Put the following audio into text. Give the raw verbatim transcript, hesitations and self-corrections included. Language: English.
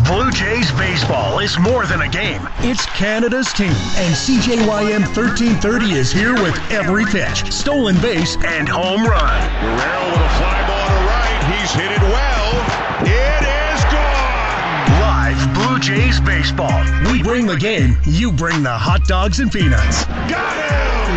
Blue Jays baseball is more than a game. It's Canada's team, and C J Y M thirteen thirty is here with every pitch, stolen base, and home run. Guerrero with a fly ball to right. He's hit it well. It is gone. Live Blue Jays baseball. We bring the game. You bring the hot dogs and peanuts. Got it!